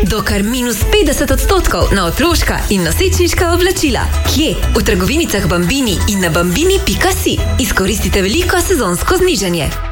do kar -50% na otroška in nosečniška oblačila. Kje? V trgovinicah Bambini in na bambini.si. Izkoristite veliko sezonsko znižanje.